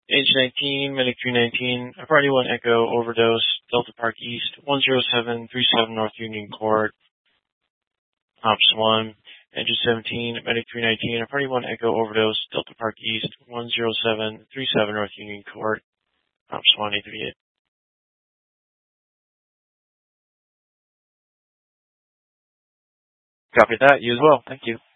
Age 19, Medic 319, Party 1 Echo, overdose, Delta Park East, 10737 North Union Court, Ops 1. Age 17, Medic 319, Party 1 Echo, overdose, Delta Park East, 10737 North Union Court, Ops 1, 838. Copy that. You as well. Thank you.